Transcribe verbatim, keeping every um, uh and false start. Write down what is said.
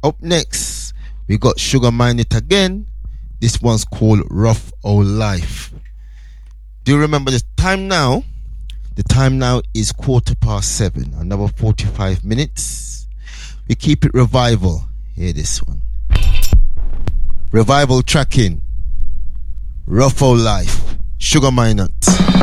Up next, we got Sugar Mine It again. This one's called Rough Old Life. Do you remember the time now? The time now is quarter past seven. Another forty-five minutes. We keep it revival. Hear this one. Revival tracking. Rough Old Life. Sugar Mine It.